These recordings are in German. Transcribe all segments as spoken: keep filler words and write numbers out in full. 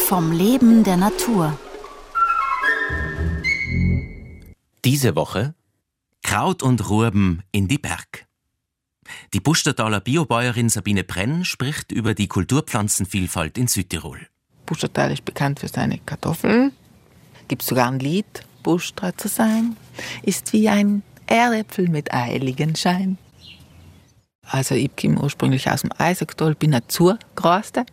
vom Leben der Natur. Diese Woche Kraut und Rurben in die Berg. Die Pustertaler Biobäuerin Sabine Brenn spricht über die Kulturpflanzenvielfalt in Südtirol. Pustertal ist bekannt für seine Kartoffeln. Gibt sogar ein Lied, Pustra zu sein, ist wie ein Erdäpfel mit Heiligenschein. Also ich komme ursprünglich aus dem Eisacktal, bin ein Zugraste.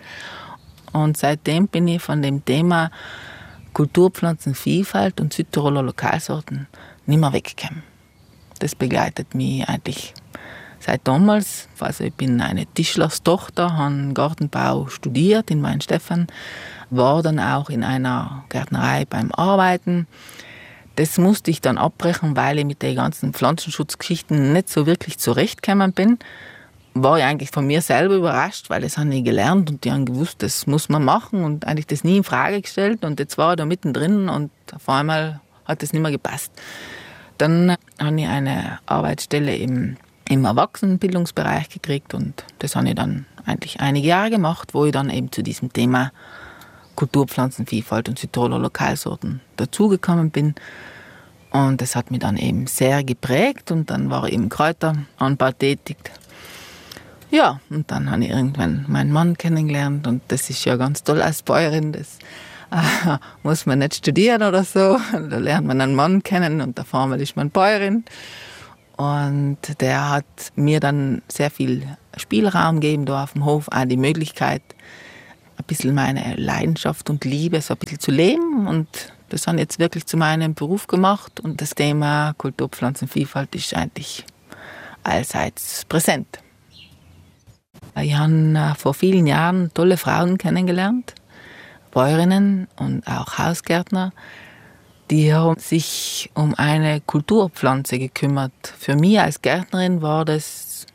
Und seitdem bin ich von dem Thema Kulturpflanzenvielfalt und Südtiroler Lokalsorten nicht mehr weggekommen. Das begleitet mich eigentlich seit damals. Also ich bin eine Tischlerstochter, habe Gartenbau studiert in Weinstefan, war dann auch in einer Gärtnerei beim Arbeiten. Das musste ich dann abbrechen, weil ich mit den ganzen Pflanzenschutzgeschichten nicht so wirklich zurechtgekommen bin. War ich eigentlich von mir selber überrascht, weil das habe ich gelernt und die haben gewusst, das muss man machen und eigentlich das nie in Frage gestellt. Und jetzt war ich da mittendrin und auf einmal hat das nicht mehr gepasst. Dann habe ich eine Arbeitsstelle im, im Erwachsenenbildungsbereich gekriegt und das habe ich dann eigentlich einige Jahre gemacht, wo ich dann eben zu diesem Thema Kulturpflanzenvielfalt und Südtiroler Lokalsorten dazugekommen bin. Und das hat mich dann eben sehr geprägt und dann war ich im Kräuteranbau tätig. Ja, und dann habe ich irgendwann meinen Mann kennengelernt und das ist ja ganz toll als Bäuerin, das äh, muss man nicht studieren oder so. Da lernt man einen Mann kennen und auf einmal ist man Bäuerin. Und der hat mir dann sehr viel Spielraum gegeben da auf dem Hof, auch die Möglichkeit, ein bisschen meine Leidenschaft und Liebe so ein bisschen zu leben. Und das habe ich jetzt wirklich zu meinem Beruf gemacht. Und das Thema Kulturpflanzenvielfalt ist eigentlich allseits präsent. Ich habe vor vielen Jahren tolle Frauen kennengelernt, Bäuerinnen und auch Hausgärtner, die haben sich um eine Kulturpflanze gekümmert. Für mich als Gärtnerin war das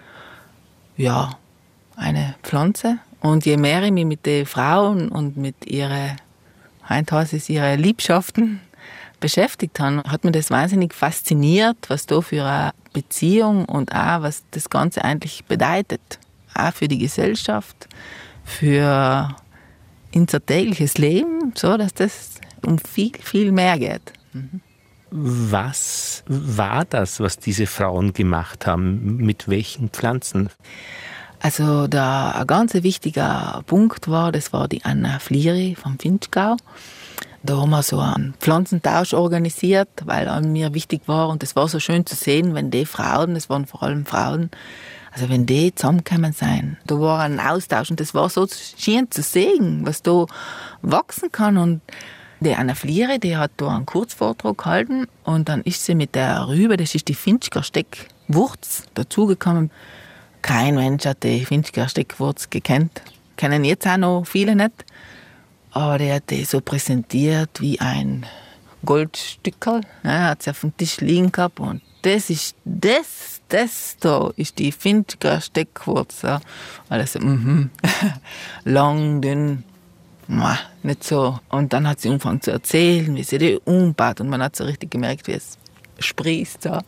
ja eine Pflanze. Und je mehr ich mich mit den Frauen und mit ihren, heute heißt es, ihre Liebschaften beschäftigt habe, hat mich das wahnsinnig fasziniert, was da für eine Beziehung und auch was das Ganze eigentlich bedeutet. Auch für die Gesellschaft, für unser tägliches Leben, so dass das um viel, viel mehr geht. Mhm. Was war das, was diese Frauen gemacht haben? Mit welchen Pflanzen? Also da ein ganz wichtiger Punkt war, das war die Anna Flieri vom Vinschgau. Da haben wir so einen Pflanzentausch organisiert, weil an mir wichtig war und es war so schön zu sehen, wenn die Frauen, das waren vor allem Frauen, also wenn die zusammengekommen sind, da war ein Austausch und das war so schön zu sehen, was da wachsen kann. Und die Anna Flieri, die hat da einen Kurzvortrag gehalten und dann ist sie mit der Rübe, das ist die Finchker Steckwurz, dazugekommen. Kein Mensch hat die Finchker Steckwurz gekannt, kennen jetzt auch noch viele nicht. Aber der hat die so präsentiert wie ein Goldstückerl, ja, hat sie auf dem Tisch liegen gehabt und das ist, das, das da ist die Finchker Steckwurz. Ja. Alles so, mhm, lang, dünn, nicht so. Und dann hat sie angefangen zu erzählen, wie sie die umbaut und man hat so richtig gemerkt, wie es sprießt. Ja.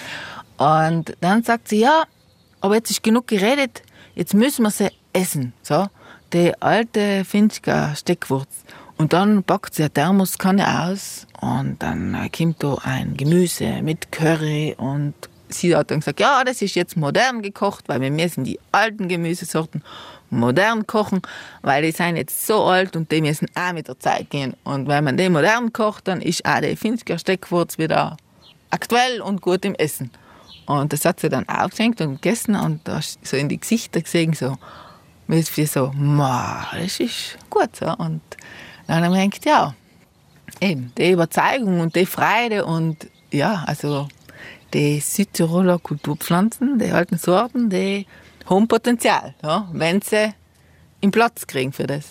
Und dann sagt sie, ja, aber jetzt ist genug geredet, jetzt müssen wir sie essen. So, die alte Finchker Steckwurz. Und dann packt sie eine Thermoskanne aus und dann kommt da ein Gemüse mit Curry und sie hat dann gesagt, ja, das ist jetzt modern gekocht, weil wir müssen die alten Gemüsesorten modern kochen, weil die sind jetzt so alt und die müssen auch mit der Zeit gehen. Und wenn man die modern kocht, dann ist auch die Finchker Steckwurz wieder aktuell und gut im Essen. Und das hat sie dann aufgehängt und gegessen und da so in die Gesichter gesehen, so, wie so, das ist gut. So. Und dann haben wir gedacht, ja, eben, die Überzeugung und die Freude und ja, also die Südtiroler Kulturpflanzen, die alten Sorten, die haben Potenzial, ja, wenn sie einen Platz kriegen für das.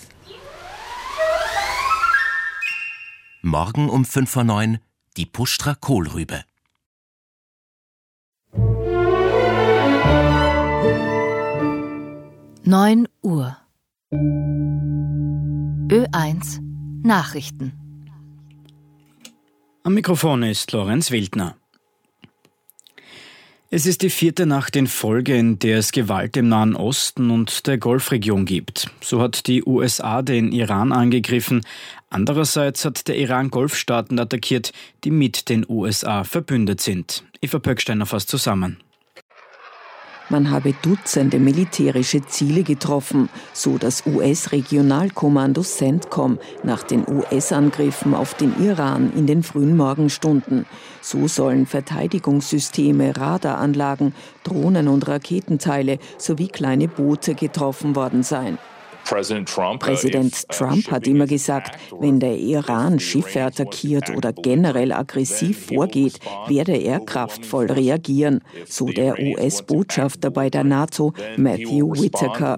Morgen um fünf vor neun die Pustra Kohlrübe. neun Uhr. Ö eins Nachrichten. Am Mikrofon ist Lorenz Wildner. Es ist die vierte Nacht in Folge, in der es Gewalt im Nahen Osten und der Golfregion gibt. So hat die U S A den Iran angegriffen. Andererseits hat der Iran Golfstaaten attackiert, die mit den U S A verbündet sind. Eva Pöcksteiner fasst zusammen. Man habe Dutzende militärische Ziele getroffen, so das U S-Regionalkommando CENTCOM nach den U S-Angriffen auf den Iran in den frühen Morgenstunden. So sollen Verteidigungssysteme, Radaranlagen, Drohnen und Raketenteile sowie kleine Boote getroffen worden sein. Präsident Trump hat immer gesagt, wenn der Iran Schiffe attackiert oder generell aggressiv vorgeht, werde er kraftvoll reagieren, so der U S-Botschafter bei der NATO, Matthew Whitaker.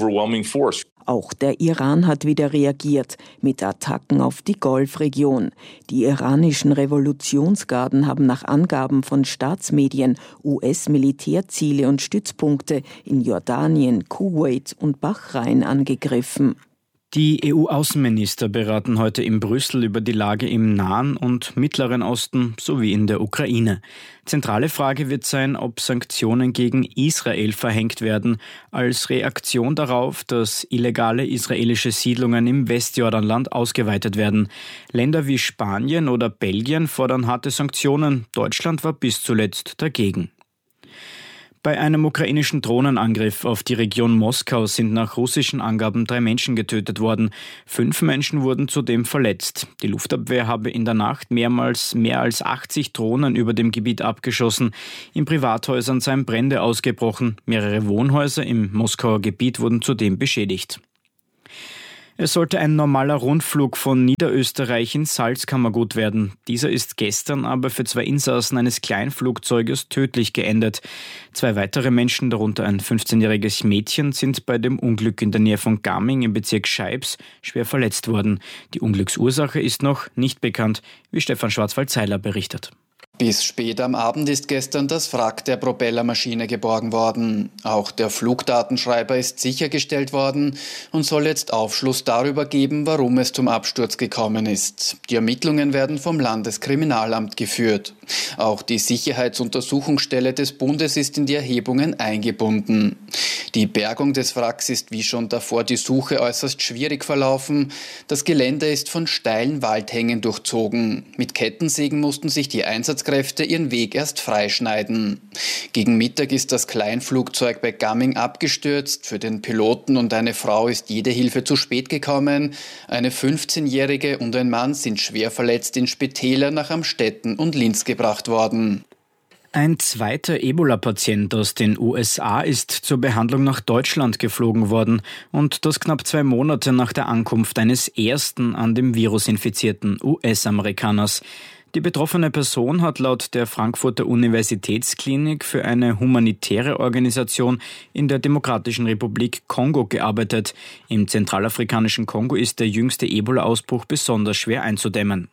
Auch der Iran hat wieder reagiert mit Attacken auf die Golfregion. Die iranischen Revolutionsgarden haben nach Angaben von Staatsmedien U S-Militärziele und Stützpunkte in Jordanien, Kuwait und Bahrain angegriffen. Die E U-Außenminister beraten heute in Brüssel über die Lage im Nahen und Mittleren Osten sowie in der Ukraine. Zentrale Frage wird sein, ob Sanktionen gegen Israel verhängt werden, als Reaktion darauf, dass illegale israelische Siedlungen im Westjordanland ausgeweitet werden. Länder wie Spanien oder Belgien fordern harte Sanktionen. Deutschland war bis zuletzt dagegen. Bei einem ukrainischen Drohnenangriff auf die Region Moskau sind nach russischen Angaben drei Menschen getötet worden. Fünf Menschen wurden zudem verletzt. Die Luftabwehr habe in der Nacht mehrmals mehr als achtzig Drohnen über dem Gebiet abgeschossen. In Privathäusern seien Brände ausgebrochen. Mehrere Wohnhäuser im Moskauer Gebiet wurden zudem beschädigt. Es sollte ein normaler Rundflug von Niederösterreich in Salzkammergut werden. Dieser ist gestern aber für zwei Insassen eines Kleinflugzeuges tödlich geendet. Zwei weitere Menschen, darunter ein fünfzehnjähriges Mädchen, sind bei dem Unglück in der Nähe von Gaming im Bezirk Scheibs schwer verletzt worden. Die Unglücksursache ist noch nicht bekannt, wie Stefan Schwarzwald-Seiler berichtet. Bis spät am Abend ist gestern das Wrack der Propellermaschine geborgen worden. Auch der Flugdatenschreiber ist sichergestellt worden und soll jetzt Aufschluss darüber geben, warum es zum Absturz gekommen ist. Die Ermittlungen werden vom Landeskriminalamt geführt. Auch die Sicherheitsuntersuchungsstelle des Bundes ist in die Erhebungen eingebunden. Die Bergung des Wracks ist wie schon davor die Suche äußerst schwierig verlaufen. Das Gelände ist von steilen Waldhängen durchzogen. Mit Kettensägen mussten sich die Einsatzkräfte ihren Weg erst freischneiden. Gegen Mittag ist das Kleinflugzeug bei Gaming abgestürzt. Für den Piloten und eine Frau ist jede Hilfe zu spät gekommen. Eine fünfzehnjährige und ein Mann sind schwer verletzt in Spitäler nach Amstetten und Linz gebracht worden. Ein zweiter Ebola-Patient aus den U S A ist zur Behandlung nach Deutschland geflogen worden und das knapp zwei Monate nach der Ankunft eines ersten an dem Virus infizierten U S-Amerikaners. Die betroffene Person hat laut der Frankfurter Universitätsklinik für eine humanitäre Organisation in der Demokratischen Republik Kongo gearbeitet. Im zentralafrikanischen Kongo ist der jüngste Ebola-Ausbruch besonders schwer einzudämmen.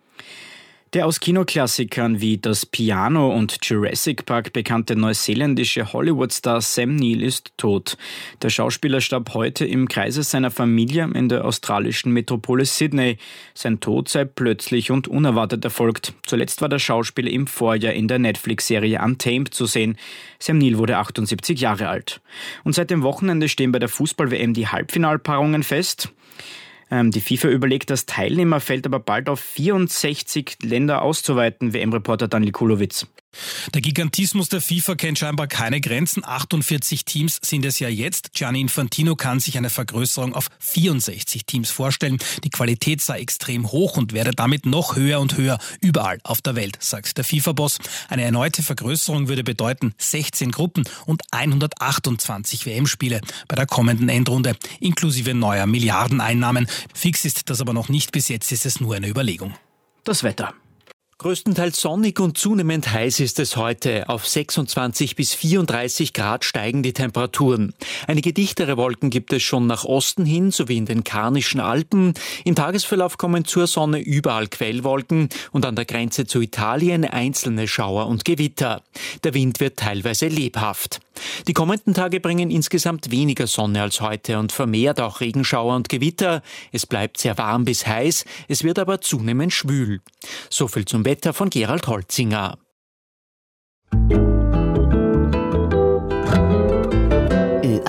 Der aus Kinoklassikern wie Das Piano und Jurassic Park bekannte neuseeländische Hollywood-Star Sam Neill ist tot. Der Schauspieler starb heute im Kreise seiner Familie in der australischen Metropole Sydney. Sein Tod sei plötzlich und unerwartet erfolgt. Zuletzt war der Schauspieler im Vorjahr in der Netflix-Serie Untamed zu sehen. Sam Neill wurde achtundsiebzig Jahre alt. Und seit dem Wochenende stehen bei der Fußball-W M die Halbfinalpaarungen fest. Die FIFA überlegt, das Teilnehmerfeld aber bald auf vierundsechzig Länder auszuweiten, W M-Reporter Daniel Kulowitz. Der Gigantismus der FIFA kennt scheinbar keine Grenzen. achtundvierzig Teams sind es ja jetzt. Gianni Infantino kann sich eine Vergrößerung auf vierundsechzig Teams vorstellen. Die Qualität sei extrem hoch und werde damit noch höher und höher überall auf der Welt, sagt der FIFA-Boss. Eine erneute Vergrößerung würde bedeuten sechzehn Gruppen und hundertachtundzwanzig W M-Spiele bei der kommenden Endrunde, inklusive neuer Milliardeneinnahmen. Fix ist das aber noch nicht. Bis jetzt ist es nur eine Überlegung. Das Wetter. Größtenteils sonnig und zunehmend heiß ist es heute. Auf sechsundzwanzig bis vierunddreißig Grad steigen die Temperaturen. Einige dichtere Wolken gibt es schon nach Osten hin, sowie in den Karnischen Alpen. Im Tagesverlauf kommen zur Sonne überall Quellwolken und an der Grenze zu Italien einzelne Schauer und Gewitter. Der Wind wird teilweise lebhaft. Die kommenden Tage bringen insgesamt weniger Sonne als heute und vermehrt auch Regenschauer und Gewitter. Es bleibt sehr warm bis heiß, es wird aber zunehmend schwül. So viel zum Wetter von Gerald Holzinger.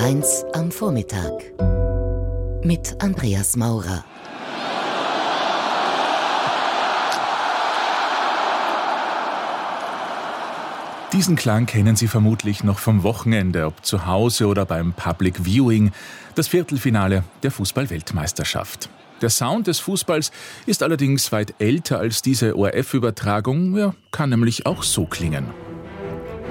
eins am Vormittag mit Andreas Maurer. Diesen Klang kennen Sie vermutlich noch vom Wochenende, ob zu Hause oder beim Public Viewing, das Viertelfinale der Fußball-Weltmeisterschaft. Der Sound des Fußballs ist allerdings weit älter als diese O R F-Übertragung, er kann nämlich auch so klingen.